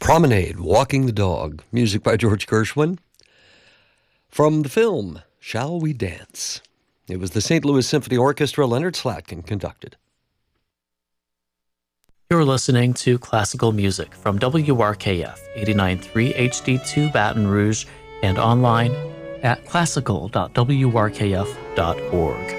Promenade, Walking the Dog, music by George Gershwin. From the film, Shall We Dance? It was the St. Louis Symphony Orchestra, Leonard Slatkin conducted. You're listening to classical music from WRKF 89.3 HD2 Baton Rouge and online at classical.wrkf.org.